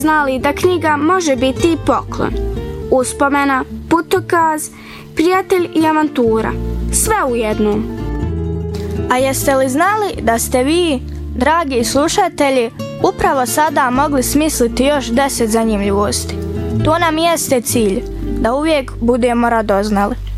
znali da knjiga može biti i poklon, uspomena, putokaz, prijatelj i avantura, sve u jednom. A jeste li znali da ste vi, dragi slušatelji, upravo sada mogli smisliti još 10 zanimljivosti? To nam jeste cilj, da uvijek budemo radoznali.